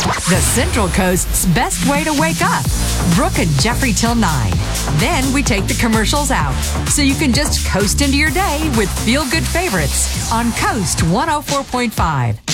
The Central Coast's best way to wake up. Brooke and Jeffrey till 9. Then we take the commercials out, so you can just coast into your day with feel-good favorites on Coast 104.5.